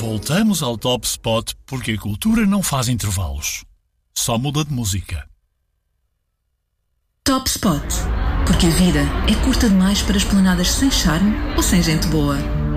Voltamos ao Top Spot porque a cultura não faz intervalos. Só muda de música. Top Spot. Porque a vida é curta demais para esplanadas sem charme ou sem gente boa.